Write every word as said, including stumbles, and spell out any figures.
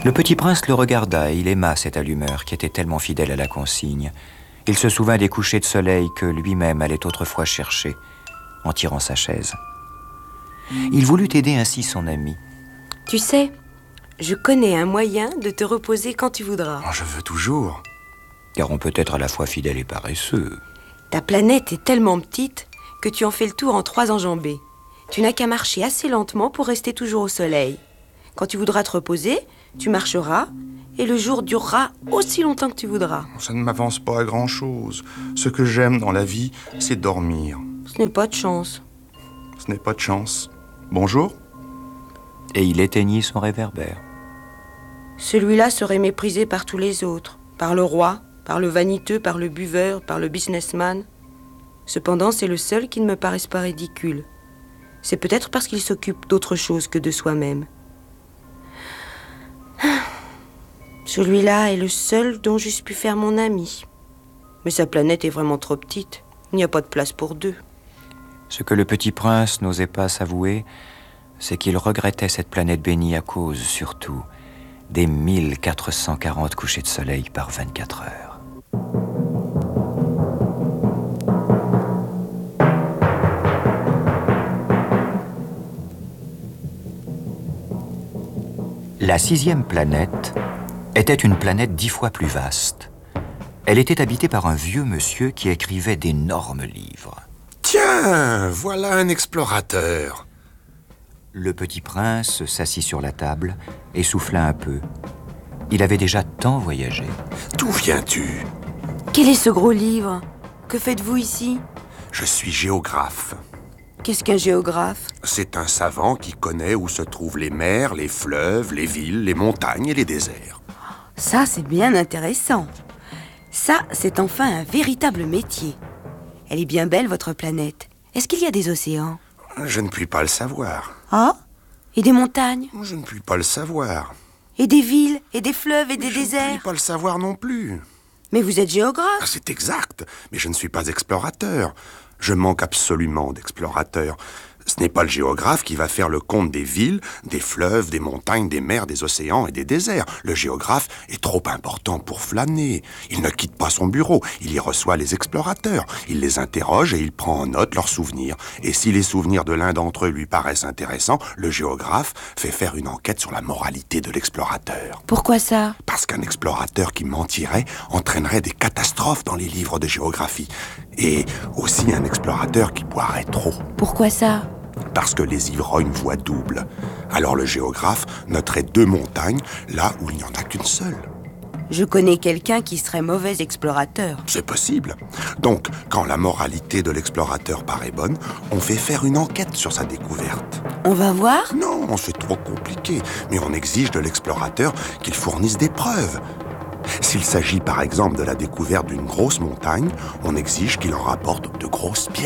Le petit prince le regarda et il aima cette allumeur qui était tellement fidèle à la consigne. Il se souvint des couchers de soleil que lui-même allait autrefois chercher en tirant sa chaise. Il voulut aider ainsi son ami. Tu sais, je connais un moyen de te reposer quand tu voudras. Oh, je veux toujours. Car on peut être à la fois fidèle et paresseux. Ta planète est tellement petite que tu en fais le tour en trois enjambées. Tu n'as qu'à marcher assez lentement pour rester toujours au soleil. Quand tu voudras te reposer, tu marcheras et le jour durera aussi longtemps que tu voudras. Ça ne m'avance pas à grand-chose. Ce que j'aime dans la vie, c'est dormir. Ce n'est pas de chance. Ce n'est pas de chance. Bonjour. Et il éteignit son réverbère. Celui-là serait méprisé par tous les autres, par le roi, par le vaniteux, par le buveur, par le businessman. Cependant, c'est le seul qui ne me paraisse pas ridicule. C'est peut-être parce qu'il s'occupe d'autre chose que de soi-même. Celui-là est le seul dont j'eusse pu faire mon ami. Mais sa planète est vraiment trop petite. Il n'y a pas de place pour deux. Ce que le petit prince n'osait pas s'avouer, c'est qu'il regrettait cette planète bénie à cause, surtout, des mille quatre cent quarante couchers de soleil par vingt-quatre heures. La sixième planète était une planète dix fois plus vaste. Elle était habitée par un vieux monsieur qui écrivait d'énormes livres. Tiens, voilà un explorateur. Le petit prince s'assit sur la table et souffla un peu. Il avait déjà tant voyagé. D'où viens-tu? Quel est ce gros livre? Que faites-vous ici? Je suis géographe. Qu'est-ce qu'un géographe? C'est un savant qui connaît où se trouvent les mers, les fleuves, les villes, les montagnes et les déserts. Ça, c'est bien intéressant. Ça, c'est enfin un véritable métier. Elle est bien belle, votre planète. Est-ce qu'il y a des océans? Je ne puis pas le savoir. Ah? Et des montagnes? Je ne puis pas le savoir. Et des villes? Et des fleuves? Et des je déserts? Je ne puis pas le savoir non plus. Mais vous êtes géographe? C'est exact, mais je ne suis pas explorateur. Je manque absolument d'explorateurs. Ce n'est pas le géographe qui va faire le compte des villes, des fleuves, des montagnes, des mers, des océans et des déserts. Le géographe est trop important pour flâner. Il ne quitte pas son bureau, il y reçoit les explorateurs. Il les interroge et il prend en note leurs souvenirs. Et si les souvenirs de l'un d'entre eux lui paraissent intéressants, le géographe fait faire une enquête sur la moralité de l'explorateur. Pourquoi ça? Parce qu'un explorateur qui mentirait entraînerait des catastrophes dans les livres de géographie. Et aussi un explorateur qui boirait trop. Pourquoi ça? Parce que les ivrognes voient double. Alors le géographe noterait deux montagnes là où il n'y en a qu'une seule. Je connais quelqu'un qui serait mauvais explorateur. C'est possible. Donc, quand la moralité de l'explorateur paraît bonne, on fait faire une enquête sur sa découverte. On va voir? Non, c'est trop compliqué. Mais on exige de l'explorateur qu'il fournisse des preuves. S'il s'agit par exemple de la découverte d'une grosse montagne, on exige qu'il en rapporte de grosses pierres.